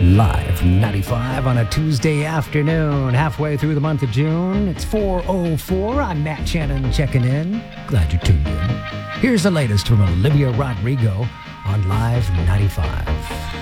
Live 95 on a Tuesday afternoon, halfway through the month of June. It's 4:04. I'm Matt Shannon checking in. Glad you tuned in. Here's the latest from Olivia Rodrigo on Live 95.